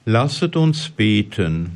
Lasset uns beten.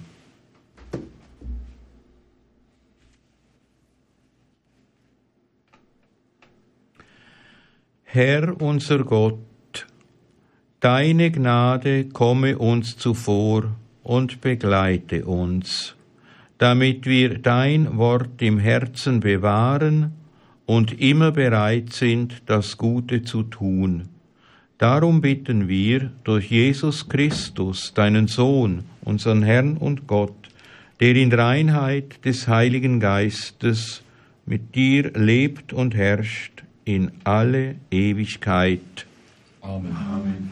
Herr unser Gott, deine Gnade komme uns zuvor und begleite uns, damit wir dein Wort im Herzen bewahren und immer bereit sind, das Gute zu tun. Darum bitten wir durch Jesus Christus, deinen Sohn, unseren Herrn und Gott, der in Reinheit des Heiligen Geistes mit dir lebt und herrscht in alle Ewigkeit. Amen. Amen.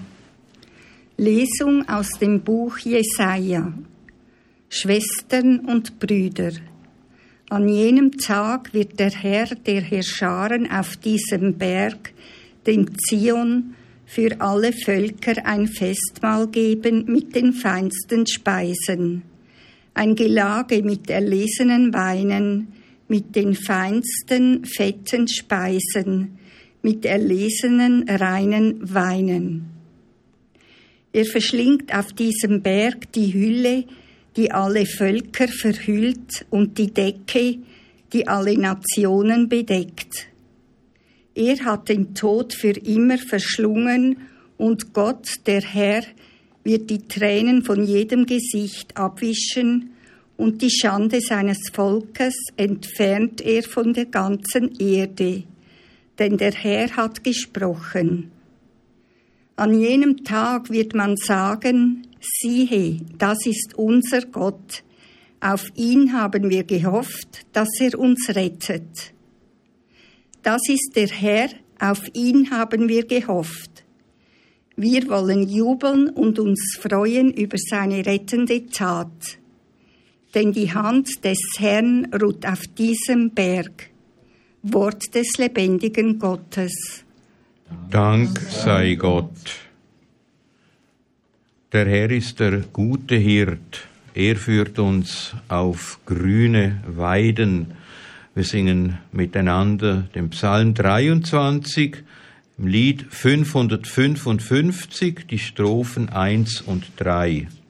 Lesung aus dem Buch Jesaja. Schwestern und Brüder, an jenem Tag wird der Herr der Herrscharen auf diesem Berg, dem Zion, für alle Völker ein Festmahl geben mit den feinsten Speisen, ein Gelage mit erlesenen Weinen, mit den feinsten, fetten Speisen, mit erlesenen, reinen Weinen. Er verschlingt auf diesem Berg die Hülle, die alle Völker verhüllt, und die Decke, die alle Nationen bedeckt. Er hat den Tod für immer verschlungen, und Gott, der Herr, wird die Tränen von jedem Gesicht abwischen, und die Schande seines Volkes entfernt er von der ganzen Erde. Denn der Herr hat gesprochen. An jenem Tag wird man sagen, siehe, das ist unser Gott. Auf ihn haben wir gehofft, dass er uns rettet. Das ist der Herr, auf ihn haben wir gehofft. Wir wollen jubeln und uns freuen über seine rettende Tat. Denn die Hand des Herrn ruht auf diesem Berg. Wort des lebendigen Gottes. Dank sei Gott. Der Herr ist der gute Hirt. Er führt uns auf grüne Weiden. Wir singen miteinander den Psalm 23, im Lied 555, die Strophen 1 und 3.